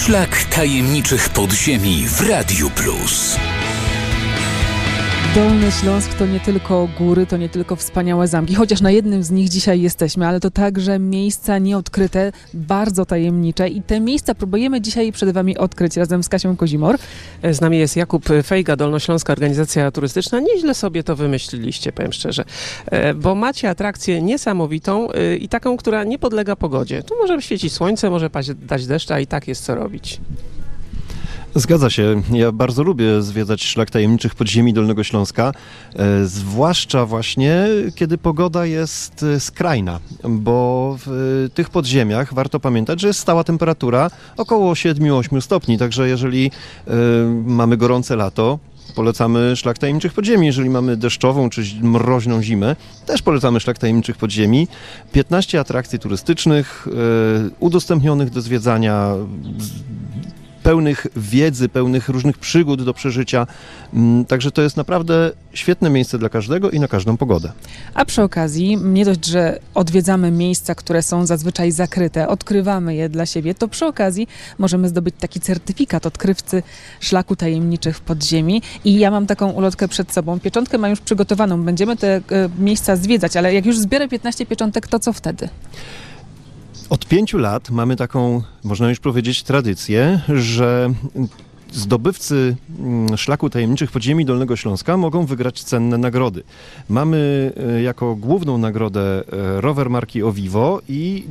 Szlak tajemniczych podziemi w Radiu Plus. Dolny Śląsk to nie tylko góry, to nie tylko wspaniałe zamki, chociaż na jednym z nich dzisiaj jesteśmy, ale to także miejsca nieodkryte, bardzo tajemnicze i te miejsca próbujemy dzisiaj przed Wami odkryć razem z Kasią Kozimor. Z nami jest Jakub Fejga, Dolnośląska Organizacja Turystyczna. Nieźle sobie to wymyśliliście, powiem szczerze, bo macie atrakcję niesamowitą i taką, która nie podlega pogodzie. Tu może świecić słońce, może dać deszcz, a i tak jest co robić. Zgadza się. Ja bardzo lubię zwiedzać szlak tajemniczych podziemi Dolnego Śląska, zwłaszcza właśnie, kiedy pogoda jest skrajna, bo w tych podziemiach warto pamiętać, że jest stała temperatura około 7-8 stopni, także jeżeli mamy gorące lato, polecamy szlak tajemniczych podziemi. Jeżeli mamy deszczową czy mroźną zimę, też polecamy szlak tajemniczych podziemi. 15 atrakcji turystycznych udostępnionych do zwiedzania, pełnych wiedzy, pełnych różnych przygód do przeżycia. Także to jest naprawdę świetne miejsce dla każdego i na każdą pogodę. A przy okazji, nie dość, że odwiedzamy miejsca, które są zazwyczaj zakryte, odkrywamy je dla siebie, to przy okazji możemy zdobyć taki certyfikat odkrywcy szlaku tajemniczych w podziemi. I ja mam taką ulotkę przed sobą. Pieczątkę mam już przygotowaną. Będziemy te miejsca zwiedzać, ale jak już zbiorę 15 pieczątek, to co wtedy? Od 5 lat mamy taką, można już powiedzieć, tradycję, że zdobywcy szlaku tajemniczych podziemi Dolnego Śląska mogą wygrać cenne nagrody. Mamy jako główną nagrodę rower marki Ovivo i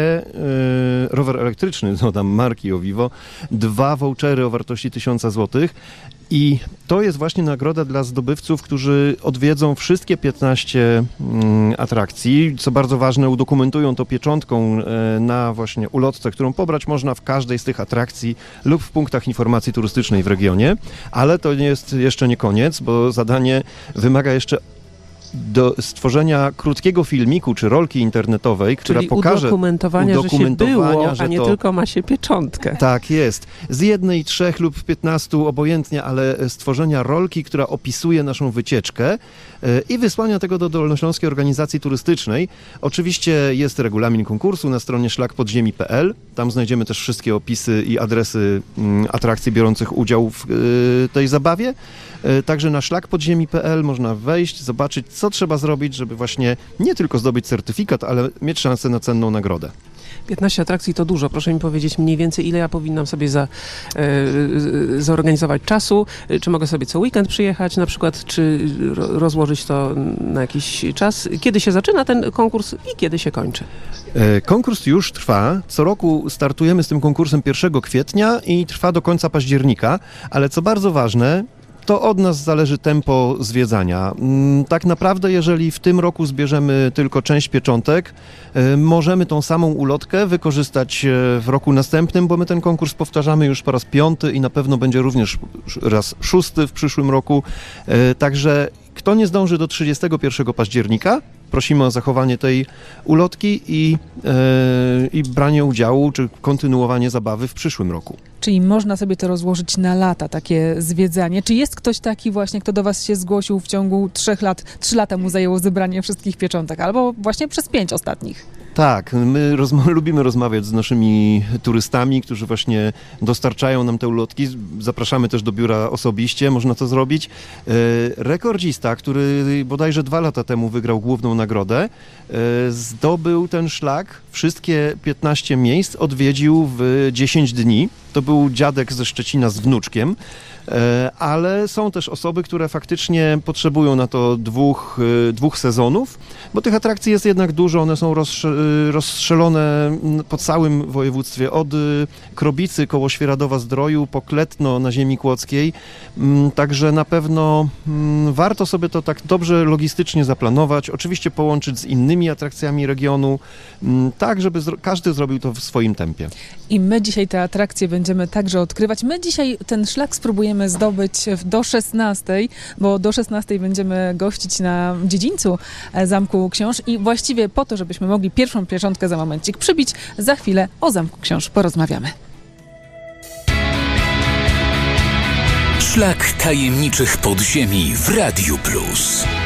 rower elektryczny, dodam, marki Ovivo, 2 vouchery o wartości 1000 zł. I to jest właśnie nagroda dla zdobywców, którzy odwiedzą wszystkie 15 atrakcji. Co bardzo ważne, udokumentują to pieczątką na właśnie ulotce, którą pobrać można w każdej z tych atrakcji lub w punktach informacji turystycznej w regionie. Ale to jest jeszcze nie koniec, bo zadanie wymaga jeszcze do stworzenia krótkiego filmiku czy rolki internetowej, która pokaże udokumentowania, że się było, a nie tylko ma się pieczątkę. Tak jest. Z 1, 3 lub 15, obojętnie, ale stworzenia rolki, która opisuje naszą wycieczkę i wysłania tego do Dolnośląskiej Organizacji Turystycznej. Oczywiście jest regulamin konkursu na stronie szlakpodziemi.pl. Tam znajdziemy też wszystkie opisy i adresy atrakcji biorących udział w tej zabawie. Także na szlakpodziemi.pl można wejść, zobaczyć, co trzeba zrobić, żeby właśnie nie tylko zdobyć certyfikat, ale mieć szansę na cenną nagrodę. 15 atrakcji to dużo. Proszę mi powiedzieć mniej więcej, ile ja powinnam sobie zorganizować czasu. Czy mogę sobie co weekend przyjechać na przykład, czy rozłożyć to na jakiś czas? Kiedy się zaczyna ten konkurs i kiedy się kończy? Konkurs już trwa. Co roku startujemy z tym konkursem 1 kwietnia i trwa do końca października, ale co bardzo ważne, to od nas zależy tempo zwiedzania. Tak naprawdę, jeżeli w tym roku zbierzemy tylko część pieczątek, możemy tą samą ulotkę wykorzystać w roku następnym, bo my ten konkurs powtarzamy już po raz 5 i na pewno będzie również raz 6 w przyszłym roku. Także kto nie zdąży do 31 października, prosimy o zachowanie tej ulotki i branie udziału, czy kontynuowanie zabawy w przyszłym roku. Czyli można sobie to rozłożyć na lata, takie zwiedzanie. Czy jest ktoś taki właśnie, kto do Was się zgłosił w ciągu 3 lat? 3 lata mu zajęło zebranie wszystkich pieczątek, albo właśnie przez 5 ostatnich. Tak, my lubimy rozmawiać z naszymi turystami, którzy właśnie dostarczają nam te ulotki. Zapraszamy też do biura osobiście, można to zrobić. Rekordzista, który bodajże 2 lata temu wygrał główną nagrodę, zdobył ten szlak, wszystkie 15 miejsc odwiedził w 10 dni. To był dziadek ze Szczecina z wnuczkiem. Ale są też osoby, które faktycznie potrzebują na to 2 sezonów, bo tych atrakcji jest jednak dużo, one są rozstrzelone po całym województwie, od Krobicy koło Świeradowa-Zdroju po Kletno na ziemi kłodzkiej, także na pewno warto sobie to tak dobrze logistycznie zaplanować, oczywiście połączyć z innymi atrakcjami regionu, tak żeby każdy zrobił to w swoim tempie. I my dzisiaj te atrakcje będziemy także odkrywać. My dzisiaj ten szlak spróbujemy zdobyć do 16, bo do 16 będziemy gościć na dziedzińcu Zamku Książ i właściwie po to, żebyśmy mogli pierwszą pieczątkę za momencik przybić, za chwilę o Zamku Książ porozmawiamy. Szlak tajemniczych podziemi w Radiu Plus.